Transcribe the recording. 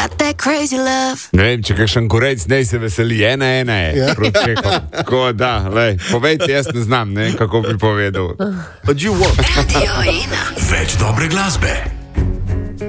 Ne vem, če kakšen korejc ne se veseli, ena je proti Čehom. Tako da, lej, povejte, jaz ne znam, ne, kako bi povedal. Radio 1. Več dobre glasbe.